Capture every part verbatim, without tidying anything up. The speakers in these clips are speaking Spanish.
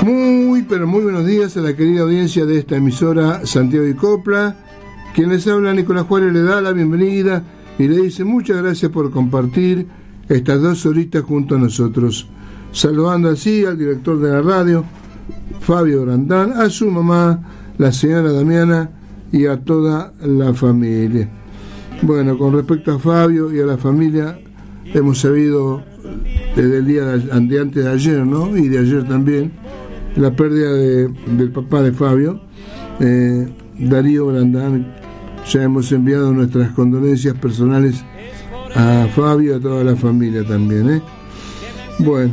Muy, pero muy buenos días a la querida audiencia de esta emisora Santiago y Copla. Quien les habla, Nicolás Juárez, le da la bienvenida y le dice muchas gracias por compartir estas dos horitas junto a nosotros. Saludando así al director de la radio, Fabio Brandán, a su mamá, la señora Damiana, y a toda la familia. Bueno, con respecto a Fabio y a la familia, hemos sabido desde el día de antes de ayer, ¿no? Y de ayer también, la pérdida de, del papá de Fabio, eh, Darío Brandán. Ya hemos enviado nuestras condolencias personales a Fabio y a toda la familia también, ¿eh? Bueno,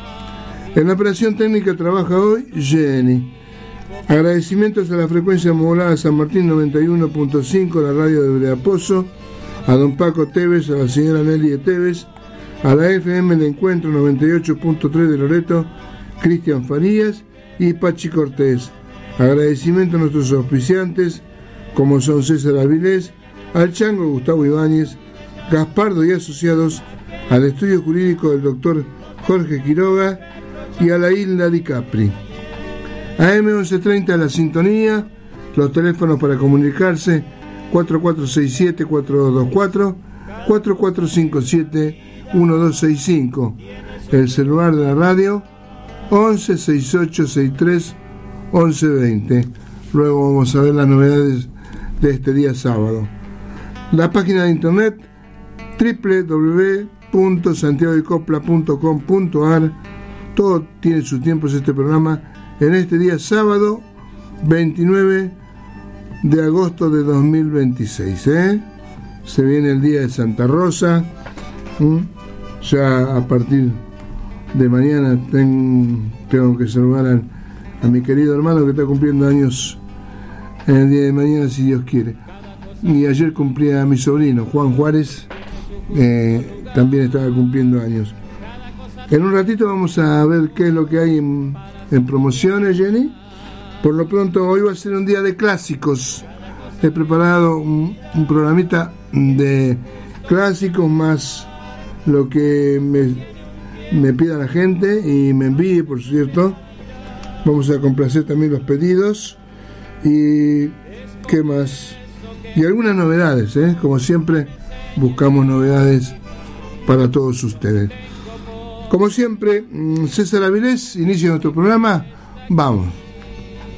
en la operación técnica trabaja hoy Jenny. Agradecimientos a la frecuencia modulada San Martín noventa y uno punto cinco, la radio de Breapozo, a don Paco Tevez, a la señora Nelly de Tevez, a la F M El Encuentro noventa y ocho punto tres de Loreto, Cristian Farías y Pachi Cortés. Agradecimiento a nuestros auspiciantes, como son César Avilés, al Chango Gustavo Ibáñez, Gaspardo y Asociados, al estudio jurídico del doctor Jorge Quiroga y a la Isla Di Capri. A M once treinta la sintonía, los teléfonos para comunicarse cuatro cuatro seis siete, cuatro dos dos cuatro, cuatro cuatro cinco siete, uno dos seis cinco, el celular de la radio once sesenta y ocho sesenta y tres once veinte. Luego vamos a ver las novedades de este día sábado. La página de internet doble u doble u doble u punto santiago y copla punto com punto a r. Todo tiene sus tiempos este programa en este día sábado veintinueve de agosto de dos mil veintiséis, ¿eh? Se viene el día de Santa Rosa. ¿Mm? Ya a partir de mañana ten, tengo que saludar a, a mi querido hermano que está cumpliendo años en el día de mañana, si Dios quiere. Y ayer cumplía a mi sobrino Juan Juárez, eh, también estaba cumpliendo años. En un ratito vamos a ver qué es lo que hay en, en promociones, Jenny. Por lo pronto hoy va a ser un día de clásicos. He preparado un, un programita de clásicos más lo que me, me pida la gente y me envíe, por cierto. Vamos a complacer también los pedidos y qué más, y algunas novedades, ¿eh? Como siempre buscamos novedades para todos ustedes. Como siempre, César Avilés, inicia nuestro programa. Vamos.